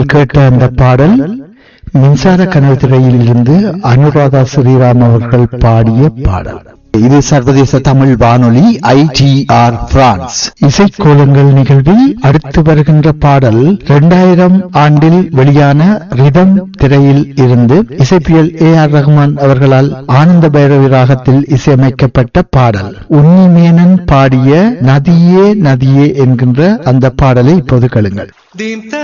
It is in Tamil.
நீங்கள் கேட்ட அந்த பாடல் மின்சார கனவு திரையில் இருந்து அனுராதா ஸ்ரீராம் அவர்கள் பாடிய பாடல். இது சர்வதேச தமிழ் வானொலி ITR பிரான்ஸ். இசைக்கோலங்கள் நிகழ்வில் அடுத்து வருகின்ற பாடல் 2000 ஆண்டில் வெளியான ரிதம் திரையில் இருந்து இசைப்பியல் AR ரஹ்மான் அவர்களால் ஆனந்த பைரவி ராகத்தில் இசையமைக்கப்பட்ட பாடல். உன்னிமேனன் பாடிய நதியே நதியே என்கின்ற அந்த பாடலை இப்போது கேளுங்கள்.